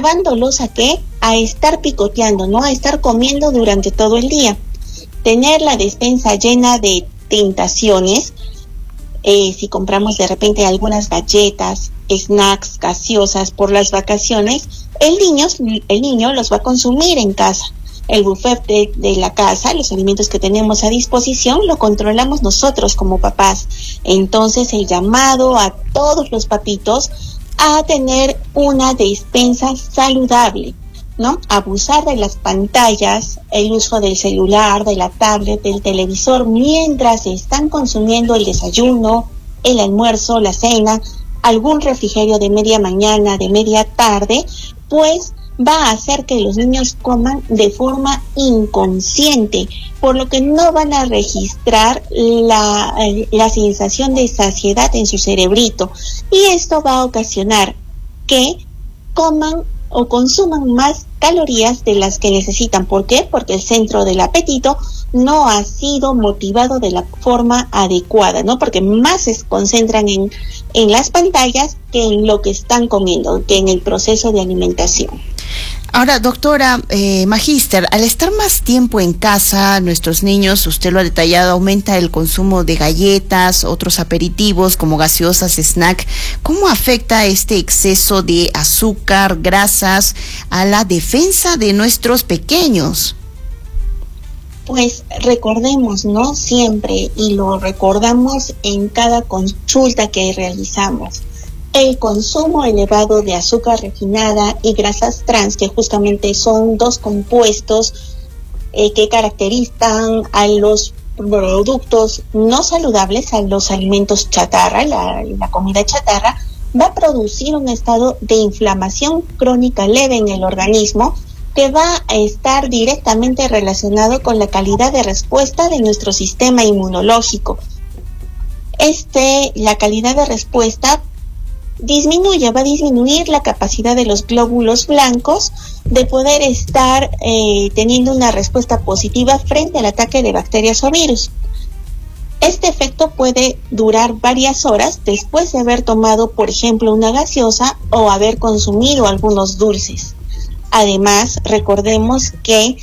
llevándolos a ¿qué? A estar picoteando, ¿no? A estar comiendo durante todo el día. Tener la despensa llena de tentaciones, si compramos de repente algunas galletas, snacks, gaseosas por las vacaciones, el niño los va a consumir en casa. El buffet de la casa, los alimentos que tenemos a disposición, lo controlamos nosotros como papás. Entonces, el llamado a todos los papitos a tener una despensa saludable, ¿no? Abusar de las pantallas, el uso del celular, de la tablet, del televisor, mientras están consumiendo el desayuno, el almuerzo, la cena, algún refrigerio de media mañana, de media tarde, pues va a hacer que los niños coman de forma inconsciente, por lo que no van a registrar la sensación de saciedad en su cerebrito, y esto va a ocasionar que coman o consuman más calorías de las que necesitan. ¿Por qué? Porque el centro del apetito no ha sido motivado de la forma adecuada, ¿no? Porque más se concentran en las pantallas que en lo que están comiendo, que en el proceso de alimentación. Ahora, doctora Magíster, al estar más tiempo en casa, nuestros niños, usted lo ha detallado, aumenta el consumo de galletas, otros aperitivos como gaseosas, snack. ¿Cómo afecta este exceso de azúcar, grasas a la defensa de nuestros pequeños? Pues recordemos, ¿no? Siempre, y lo recordamos en cada consulta que realizamos, el consumo elevado de azúcar refinada y grasas trans, que justamente son dos compuestos que caracterizan a los productos no saludables, a los alimentos chatarra, la comida chatarra, va a producir un estado de inflamación crónica leve en el organismo, que va a estar directamente relacionado con la calidad de respuesta de nuestro sistema inmunológico. La calidad de respuesta va a disminuir la capacidad de los glóbulos blancos de poder estar teniendo una respuesta positiva frente al ataque de bacterias o virus. Este efecto puede durar varias horas después de haber tomado, por ejemplo, una gaseosa o haber consumido algunos dulces. Además, recordemos que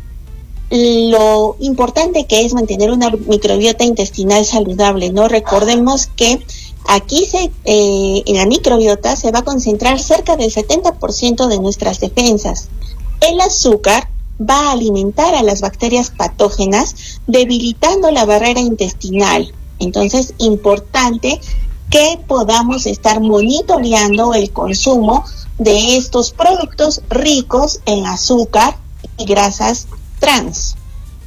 lo importante que es mantener una microbiota intestinal saludable, ¿no? Recordemos que aquí en la microbiota se va a concentrar cerca del 70% de nuestras defensas. El azúcar va a alimentar a las bacterias patógenas, debilitando la barrera intestinal. Entonces, importante que podamos estar monitoreando el consumo de estos productos ricos en azúcar y grasas trans.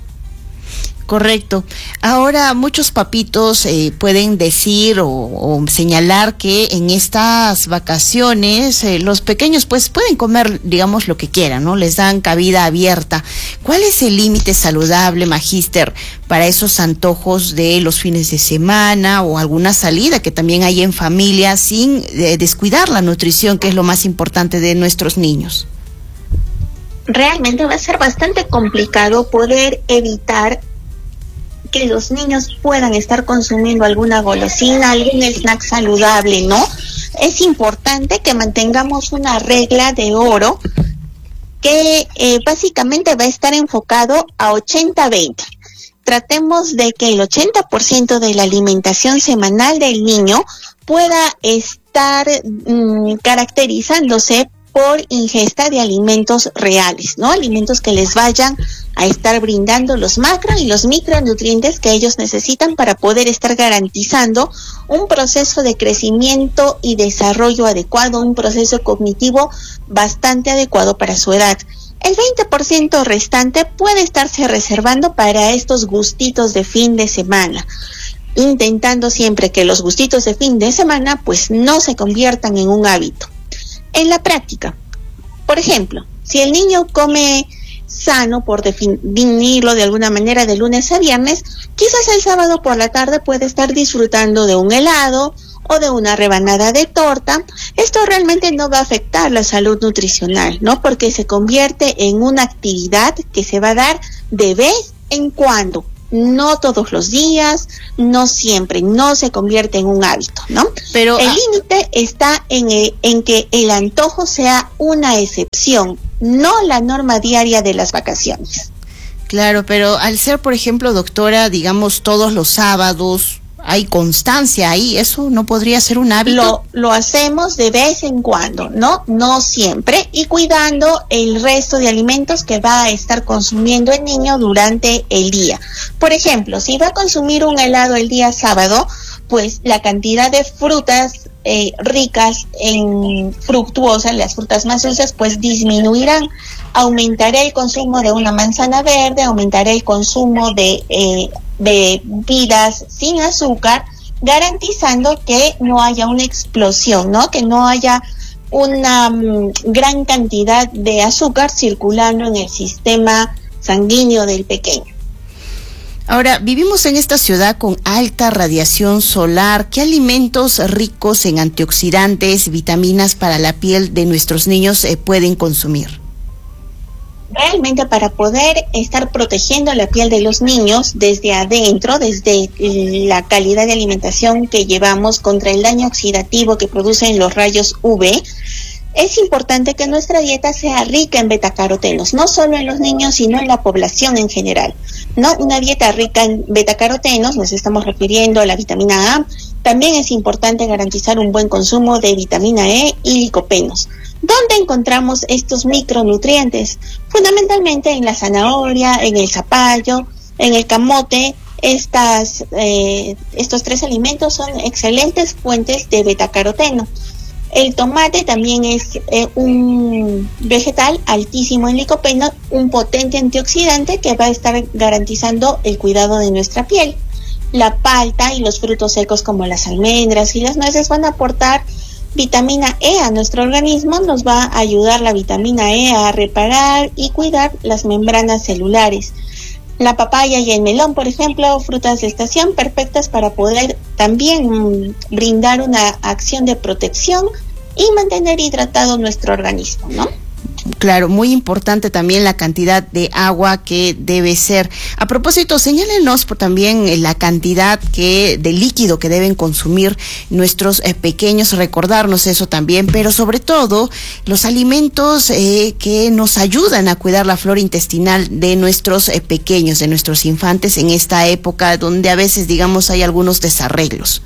Correcto. Ahora muchos papitos pueden decir o señalar que en estas vacaciones los pequeños pues pueden comer, digamos, lo que quieran, ¿no? Les dan cabida abierta. ¿Cuál es el límite saludable, Magíster, para esos antojos de los fines de semana o alguna salida que también hay en familia sin descuidar la nutrición, que es lo más importante de nuestros niños? Realmente va a ser bastante complicado poder evitar que los niños puedan estar consumiendo alguna golosina, algún snack saludable, ¿no? Es importante que mantengamos una regla de oro que básicamente va a estar enfocado a 80-20. Tratemos de que el 80% de la alimentación semanal del niño pueda estar caracterizándose por ingesta de alimentos reales, ¿no? Alimentos que les vayan a estar brindando los macro y los micronutrientes que ellos necesitan para poder estar garantizando un proceso de crecimiento y desarrollo adecuado, un proceso cognitivo bastante adecuado para su edad. El 20% restante puede estarse reservando para estos gustitos de fin de semana, intentando siempre que los gustitos de fin de semana pues no se conviertan en un hábito. En la práctica, por ejemplo, si el niño come sano, por definirlo de alguna manera, de lunes a viernes, quizás el sábado por la tarde puede estar disfrutando de un helado o de una rebanada de torta. Esto realmente no va a afectar la salud nutricional, ¿no? Porque se convierte en una actividad que se va a dar de vez en cuando, no todos los días, no siempre, no se convierte en un hábito, ¿no? Pero el límite está en que el antojo sea una excepción, no la norma diaria de las vacaciones. Claro, pero al ser, por ejemplo, doctora, digamos, todos los sábados, hay constancia ahí, ¿eso no podría ser un hábito? Lo hacemos de vez en cuando, ¿no? No siempre, y cuidando el resto de alimentos que va a estar consumiendo el niño durante el día. Por ejemplo, si va a consumir un helado el día sábado, pues la cantidad de frutas ricas en fructuosa, las frutas más dulces, pues disminuirán. Aumentará el consumo de una manzana verde, aumentará el consumo de bebidas sin azúcar, garantizando que no haya una explosión, ¿no? Que no haya una gran cantidad de azúcar circulando en el sistema sanguíneo del pequeño. Ahora, vivimos en esta ciudad con alta radiación solar. ¿Qué alimentos ricos en antioxidantes, vitaminas para la piel de nuestros niños pueden consumir? Realmente, para poder estar protegiendo la piel de los niños desde adentro, desde la calidad de alimentación que llevamos contra el daño oxidativo que producen los rayos UV, es importante que nuestra dieta sea rica en betacarotenos, no solo en los niños, sino en la población en general, ¿no? Una dieta rica en betacarotenos, nos estamos refiriendo a la vitamina A. También es importante garantizar un buen consumo de vitamina E y licopenos. ¿Dónde encontramos estos micronutrientes? Fundamentalmente en la zanahoria, en el zapallo, en el camote. Estos tres alimentos son excelentes fuentes de betacaroteno. El tomate también es un vegetal altísimo en licopeno, un potente antioxidante que va a estar garantizando el cuidado de nuestra piel. La palta y los frutos secos como las almendras y las nueces van a aportar vitamina E a nuestro organismo. Nos va a ayudar la vitamina E a reparar y cuidar las membranas celulares. La papaya y el melón, por ejemplo, frutas de estación perfectas para poder también brindar una acción de protección y mantener hidratado nuestro organismo, ¿no? Claro, muy importante también la cantidad de agua que debe ser. A propósito, señálenos también la cantidad de líquido que deben consumir nuestros pequeños, recordarnos eso también, pero sobre todo los alimentos que nos ayudan a cuidar la flora intestinal de nuestros pequeños, de nuestros infantes en esta época donde a veces, digamos, hay algunos desarreglos.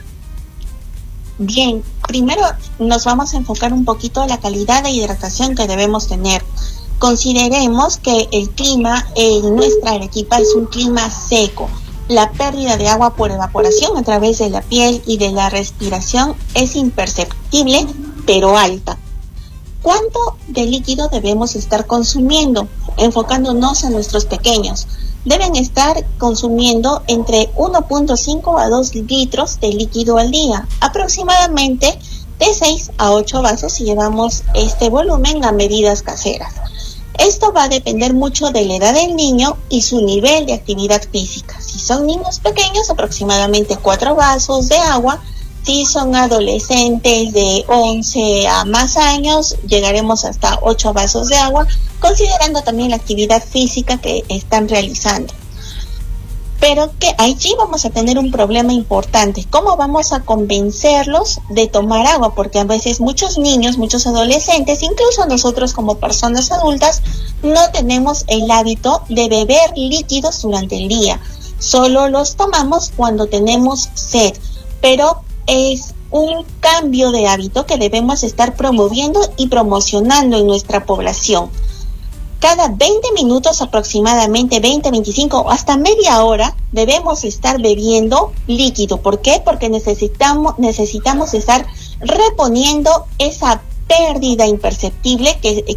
Bien, primero nos vamos a enfocar un poquito a la calidad de hidratación que debemos tener. Consideremos que el clima en nuestra Arequipa es un clima seco. La pérdida de agua por evaporación a través de la piel y de la respiración es imperceptible, pero alta. ¿Cuánto de líquido debemos estar consumiendo? Enfocándonos en nuestros pequeños. Deben estar consumiendo entre 1.5 a 2 litros de líquido al día, aproximadamente de 6 a 8 vasos si llevamos este volumen a medidas caseras. Esto va a depender mucho de la edad del niño y su nivel de actividad física. Si son niños pequeños, aproximadamente 4 vasos de agua. Si son adolescentes de 11 a más años, llegaremos hasta 8 vasos de agua, considerando también la actividad física que están realizando. Pero que allí vamos a tener un problema importante. ¿Cómo vamos a convencerlos de tomar agua? Porque a veces muchos niños, muchos adolescentes, incluso nosotros como personas adultas, no tenemos el hábito de beber líquidos durante el día. Solo los tomamos cuando tenemos sed. Pero es un cambio de hábito que debemos estar promoviendo y promocionando en nuestra población. Cada 20 minutos aproximadamente, 20, 25 o hasta media hora, debemos estar bebiendo líquido. ¿Por qué? Porque necesitamos estar reponiendo esa pérdida imperceptible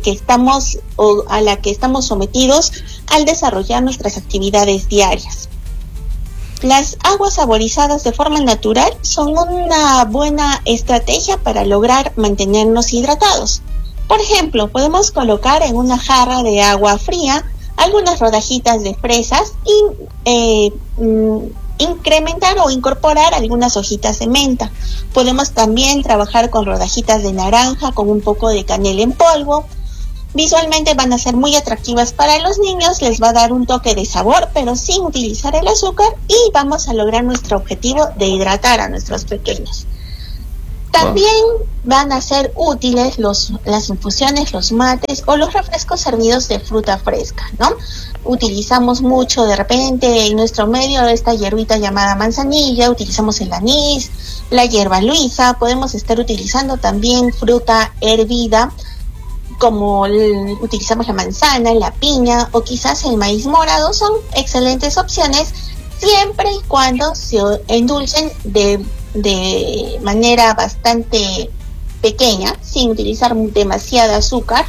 a la que estamos sometidos al desarrollar nuestras actividades diarias. Las aguas saborizadas de forma natural son una buena estrategia para lograr mantenernos hidratados. Por ejemplo, podemos colocar en una jarra de agua fría algunas rodajitas de fresas y incrementar o incorporar algunas hojitas de menta. Podemos también trabajar con rodajitas de naranja, con un poco de canela en polvo. Visualmente van a ser muy atractivas para los niños, les va a dar un toque de sabor, pero sin utilizar el azúcar, y vamos a lograr nuestro objetivo de hidratar a nuestros pequeños. También van a ser útiles las infusiones, los mates o los refrescos servidos de fruta fresca, ¿no? Utilizamos mucho de repente en nuestro medio esta hierbita llamada manzanilla, utilizamos el anís, la hierba luisa, podemos estar utilizando también fruta hervida, como utilizamos la manzana, la piña o quizás el maíz morado. Son excelentes opciones siempre y cuando se endulcen de manera bastante pequeña, sin utilizar demasiada azúcar,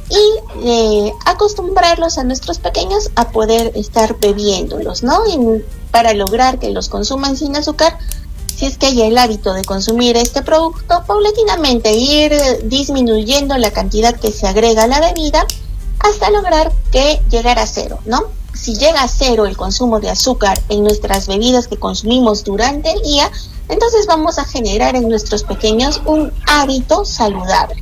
y acostumbrarlos a nuestros pequeños a poder estar bebiéndolos, ¿no? Para lograr que los consuman sin azúcar, si es que hay el hábito de consumir este producto, paulatinamente ir disminuyendo la cantidad que se agrega a la bebida hasta lograr que llegara a cero, ¿no? Si llega a cero el consumo de azúcar en nuestras bebidas que consumimos durante el día, entonces vamos a generar en nuestros pequeños un hábito saludable.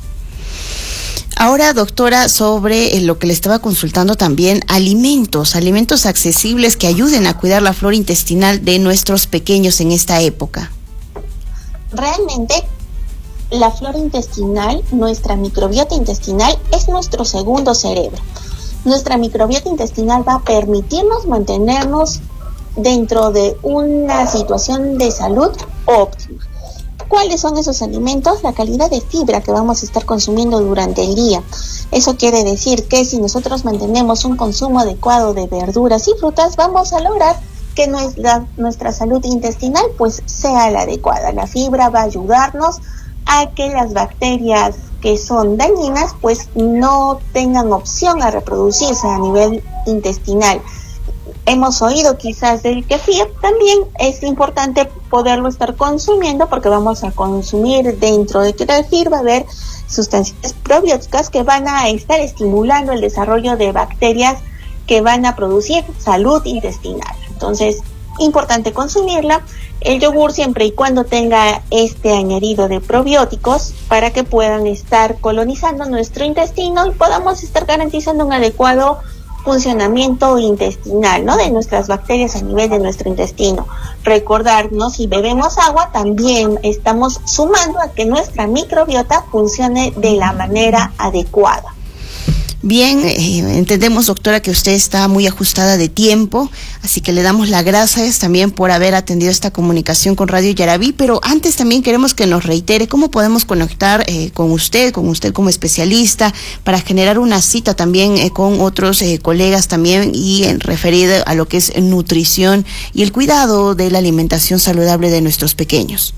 Ahora, doctora, sobre lo que le estaba consultando también, alimentos accesibles que ayuden a cuidar la flora intestinal de nuestros pequeños en esta época. Realmente, la flora intestinal, nuestra microbiota intestinal, es nuestro segundo cerebro. Nuestra microbiota intestinal va a permitirnos mantenernos dentro de una situación de salud óptima. ¿Cuáles son esos alimentos? La calidad de fibra que vamos a estar consumiendo durante el día. Eso quiere decir que si nosotros mantenemos un consumo adecuado de verduras y frutas, vamos a lograr que nuestra salud intestinal pues sea la adecuada. La fibra va a ayudarnos a que las bacterias que son dañinas pues no tengan opción a reproducirse a nivel intestinal. Hemos oído quizás del kefir, también es importante poderlo estar consumiendo porque vamos a consumir dentro de kefir, va a haber sustancias probióticas que van a estar estimulando el desarrollo de bacterias que van a producir salud intestinal. Entonces, importante consumirla. El yogur siempre y cuando tenga este añadido de probióticos para que puedan estar colonizando nuestro intestino y podamos estar garantizando un adecuado funcionamiento intestinal, ¿no? De nuestras bacterias a nivel de nuestro intestino. Recordarnos, si bebemos agua, también estamos sumando a que nuestra microbiota funcione de la manera adecuada. Bien, entendemos, doctora, que usted está muy ajustada de tiempo, así que le damos las gracias también por haber atendido esta comunicación con Radio Yaraví, pero antes también queremos que nos reitere cómo podemos conectar con usted como especialista, para generar una cita también con otros colegas también y referido a lo que es nutrición y el cuidado de la alimentación saludable de nuestros pequeños.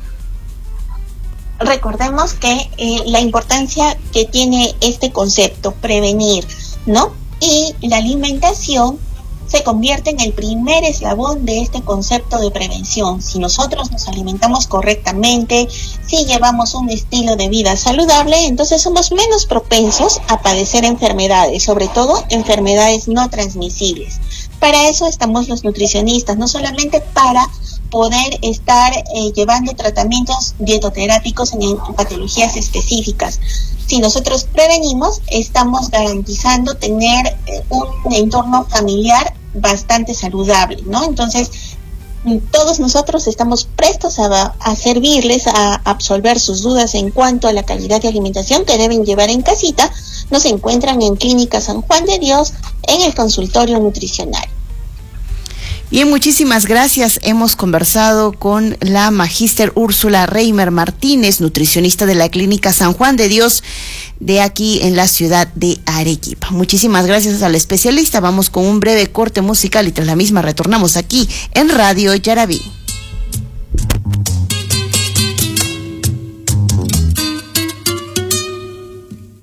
Recordemos que la importancia que tiene este concepto, prevenir, ¿no? Y la alimentación se convierte en el primer eslabón de este concepto de prevención. Si nosotros nos alimentamos correctamente, si llevamos un estilo de vida saludable, entonces somos menos propensos a padecer enfermedades, sobre todo enfermedades no transmisibles. Para eso estamos los nutricionistas, no solamente para poder estar llevando tratamientos dietoterápicos en patologías específicas. Si nosotros prevenimos, estamos garantizando tener un entorno familiar bastante saludable, ¿no? Entonces, todos nosotros estamos prestos a servirles, a absolver sus dudas en cuanto a la calidad de alimentación que deben llevar en casita. Nos encuentran en Clínica San Juan de Dios, en el consultorio nutricional. Bien, muchísimas gracias. Hemos conversado con la magíster Úrsula Reimer Martínez, nutricionista de la Clínica San Juan de Dios, de aquí en la ciudad de Arequipa. Muchísimas gracias al especialista. Vamos con un breve corte musical y tras la misma retornamos aquí en Radio Yaraví.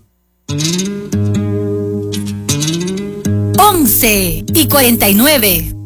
y 49.